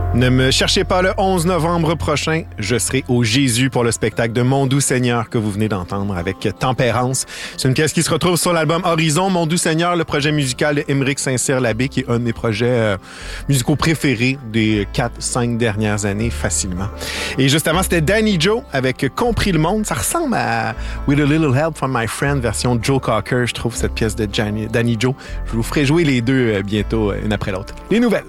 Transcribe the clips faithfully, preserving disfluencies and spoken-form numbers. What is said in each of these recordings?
Ne me cherchez pas le onze novembre prochain. Je serai au Jésus pour le spectacle de Mon doux Seigneur que vous venez d'entendre avec Tempérance. C'est une pièce qui se retrouve sur l'album Horizon. Mon doux Seigneur, le projet musical de Émeric Saint-Cyr-Labbé, qui est un de mes projets euh, musicaux préférés des quatre cinq dernières années, facilement. Et juste avant, c'était Danny Joe avec Compris le monde. Ça ressemble à With a Little Help from My Friend, version Joe Cocker, je trouve, cette pièce de Danny Joe. Je vous ferai jouer les deux euh, bientôt, euh, une après l'autre. Les nouvelles.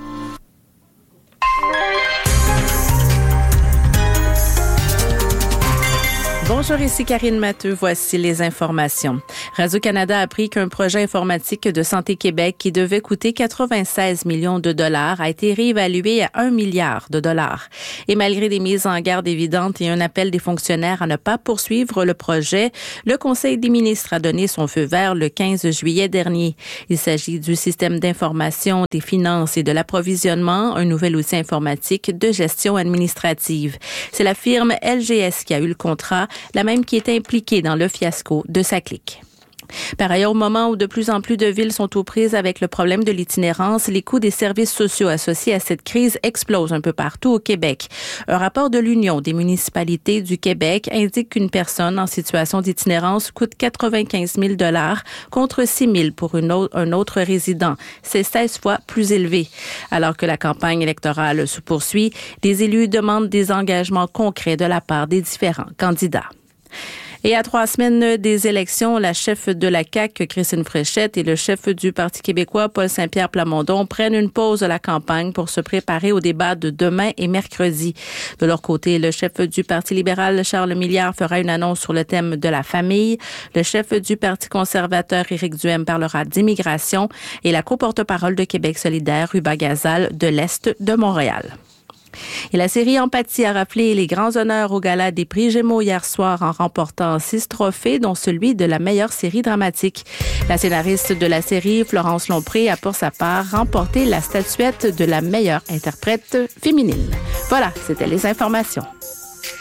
Bonjour, ici Karine Matteux. Voici les informations. Radio-Canada a appris qu'un projet informatique de Santé Québec qui devait coûter quatre-vingt-seize millions de dollars a été réévalué à un milliard de dollars. Et malgré des mises en garde évidentes et un appel des fonctionnaires à ne pas poursuivre le projet, le Conseil des ministres a donné son feu vert le quinze juillet dernier. Il s'agit du système d'information des finances et de l'approvisionnement, un nouvel outil informatique de gestion administrative. C'est la firme L G S qui a eu le contrat, la même qui est impliquée dans le fiasco de SACLIC. Par ailleurs, au moment où de plus en plus de villes sont aux prises avec le problème de l'itinérance, les coûts des services sociaux associés à cette crise explosent un peu partout au Québec. Un rapport de l'Union des municipalités du Québec indique qu'une personne en situation d'itinérance coûte quatre-vingt-quinze mille dollars contre six mille pour une autre, un autre résident. C'est seize fois plus élevé. Alors que la campagne électorale se poursuit, les élus demandent des engagements concrets de la part des différents candidats. Et à trois semaines des élections, la chef de la C A Q, Christine Fréchette, et le chef du Parti québécois, Paul Saint-Pierre Plamondon, prennent une pause de la campagne pour se préparer au débat de demain et mercredi. De leur côté, le chef du Parti libéral, Charles Milliard, fera une annonce sur le thème de la famille. Le chef du Parti conservateur, Éric Duhem, parlera d'immigration. Et la co-porte-parole de Québec solidaire, Ruba Gazal, de l'Est de Montréal. Et la série Empathie a raflé les grands honneurs au gala des prix Gémeaux hier soir en remportant six trophées, dont celui de la meilleure série dramatique. La scénariste de la série, Florence Lompré, a pour sa part remporté la statuette de la meilleure interprète féminine. Voilà, c'était les informations.